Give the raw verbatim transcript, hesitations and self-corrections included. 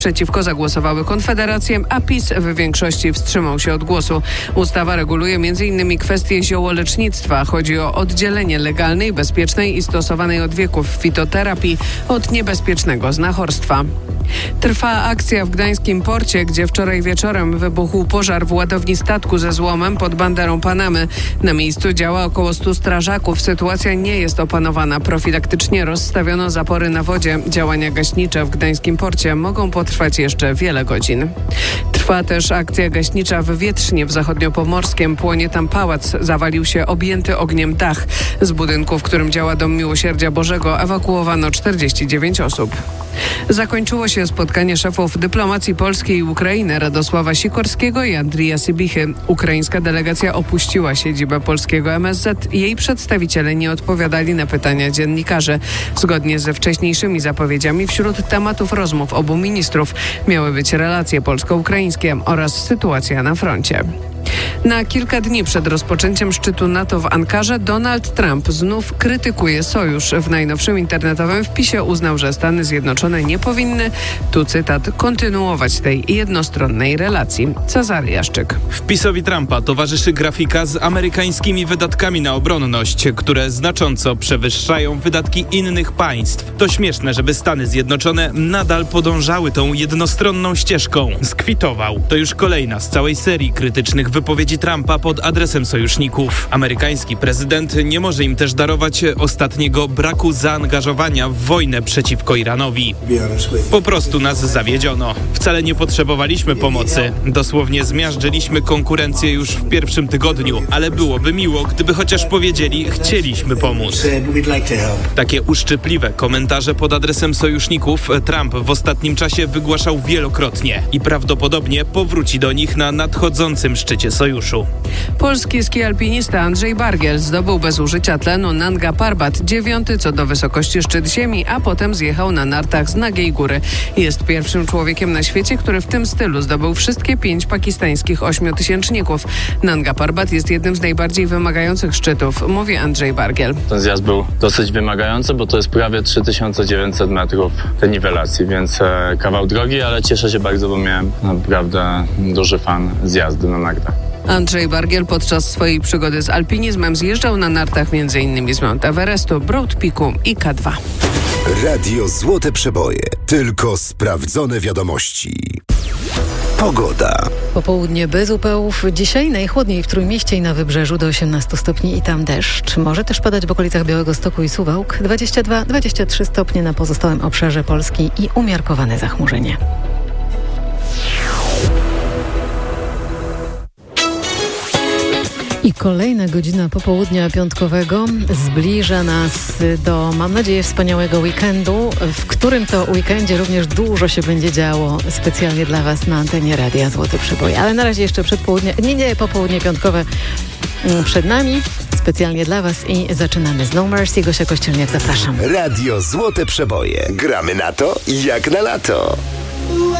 Przeciwko zagłosowały Konfederację, a PiS w większości wstrzymał się od głosu. Ustawa reguluje między innymi kwestie ziołolecznictwa. Chodzi o oddzielenie legalnej, bezpiecznej i stosowanej od wieków fitoterapii od niebezpiecznego znachorstwa. Trwa akcja w gdańskim porcie, gdzie wczoraj wieczorem wybuchł pożar w ładowni statku ze złomem pod banderą Panamy. Na miejscu działa około stu strażaków. Sytuacja nie jest opanowana. Profilaktycznie rozstawiono zapory na wodzie. Działania gaśnicze w gdańskim porcie mogą potrwać jeszcze wiele godzin. Trwa też akcja gaśnicza w Wietrznie w zachodniopomorskiem. Płonie tam pałac. Zawalił się objęty ogniem dach. Z budynku, w którym działa Dom Miłosierdzia Bożego, ewakuowano czterdzieści dziewięć osób. Zakończyło się spotkanie szefów dyplomacji polskiej i Ukrainy Radosława Sikorskiego i Andrija Sybichy. Ukraińska delegacja opuściła siedzibę polskiego M S Z. Jej przedstawiciele nie odpowiadali na pytania dziennikarzy. Zgodnie ze wcześniejszymi zapowiedziami wśród tematów rozmów obu ministrów miały być relacje polsko-ukraińskie oraz sytuacja na froncie. Na kilka dni przed rozpoczęciem szczytu NATO w Ankarze Donald Trump znów krytykuje sojusz. W najnowszym internetowym wpisie uznał, że Stany Zjednoczone nie powinny, tu cytat, kontynuować tej jednostronnej relacji. Cezary Jaszczyk. Wpisowi Trumpa towarzyszy grafika z amerykańskimi wydatkami na obronność, które znacząco przewyższają wydatki innych państw. To śmieszne, żeby Stany Zjednoczone nadal podążały tą jednostronną ścieżką. Skwitował. To już kolejna z całej serii krytycznych wypowiedzi Trumpa pod adresem sojuszników. Amerykański prezydent nie może im też darować ostatniego braku zaangażowania w wojnę przeciwko Iranowi. Po prostu nas zawiedziono. Wcale nie potrzebowaliśmy pomocy. Dosłownie zmiażdżyliśmy konkurencję już w pierwszym tygodniu, ale byłoby miło, gdyby chociaż powiedzieli, chcieliśmy pomóc. Takie uszczypliwe komentarze pod adresem sojuszników Trump w ostatnim czasie wygłaszał wielokrotnie i prawdopodobnie powróci do nich na nadchodzącym szczycie sojuszu. Polski skialpinista Andrzej Bargiel zdobył bez użycia tlenu Nanga Parbat, dziewiąty co do wysokości szczyt ziemi, a potem zjechał na nartach z nagiej góry. Jest pierwszym człowiekiem na świecie, który w tym stylu zdobył wszystkie pięć pakistańskich ośmiotysięczników. Nanga Parbat jest jednym z najbardziej wymagających szczytów, mówi Andrzej Bargiel. Ten zjazd był dosyć wymagający, bo to jest prawie trzy tysiące dziewięćset metrów tej niwelacji, więc e, kawał drogi, ale cieszę się bardzo, bo miałem naprawdę duży fan zjazdu na nartach. Andrzej Bargiel podczas swojej przygody z alpinizmem zjeżdżał na nartach m.in. z Mount Everestu, Broad Peaku i K dwa. Radio Złote Przeboje. Tylko sprawdzone wiadomości. Pogoda. Popołudnie bez upałów. Dzisiaj najchłodniej w Trójmieście i na Wybrzeżu do osiemnastu stopni i tam deszcz. Może też padać w okolicach Białegostoku i Suwałk. dwadzieścia dwa dwadzieścia trzy stopnie na pozostałym obszarze Polski i umiarkowane zachmurzenie. I kolejna godzina popołudnia piątkowego zbliża nas do, mam nadzieję, wspaniałego weekendu, w którym to weekendzie również dużo się będzie działo specjalnie dla Was na antenie Radia Złote Przeboje. Ale na razie jeszcze przedpołudnie, nie, nie, popołudnie piątkowe przed nami, specjalnie dla Was i zaczynamy z No Mercy. Gosia Kościelniak, zapraszam. Radio Złote Przeboje. Gramy na to jak na lato.